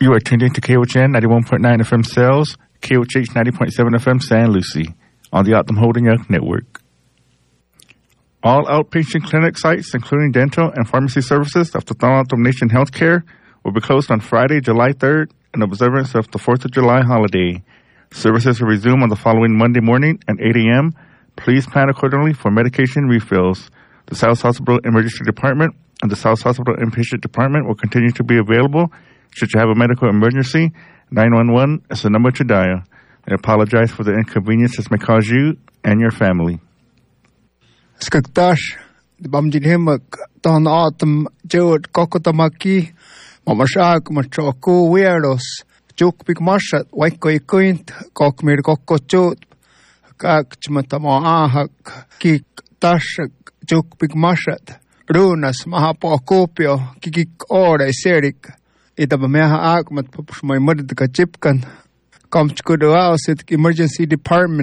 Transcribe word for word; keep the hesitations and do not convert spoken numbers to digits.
You are tuned in to K O H N ninety-one point nine F M Sales, K O H H ninety point seven F M San Lucie, on the Optum Holding Young Network. All outpatient clinic sites, including dental and pharmacy services of the Optum Nation Healthcare, will be closed on Friday, July third, in observance of the fourth of July holiday. Services will resume on the following Monday morning at eight a.m. Please plan accordingly for medication refills. The South Hospital Emergency Department and the South Hospital Inpatient Department will continue to be available. Should you have a medical emergency, nine one one is the number to dial. I apologize for the inconvenience this may cause you and your family. Skaktash, the Bamjinhimak, Don Autumn, Jod, Kokotamaki, Mamashak, Machoku, Weirdos, Juk Big Marshat, Waiko Quint, Kokmir Kokochot, Kakchmatama Ahak, Kik Tashak, Juk Big Marshat, Runas, Mahapokopio, Kikik Ore, Serik. Ita ba meha ak mat papus may murd ka chipkan. Come to the house at emergency department.